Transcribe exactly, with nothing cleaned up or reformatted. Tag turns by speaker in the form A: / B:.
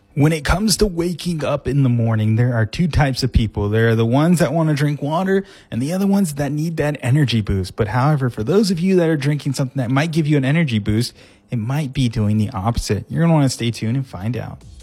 A: When it comes to waking up in the morning, there are two types of people. There are the ones that want to drink water and the other ones that need that energy boost. But however, for those of you that are drinking something that might give you an energy boost, it might be doing the opposite. You're going to want to stay tuned and find out.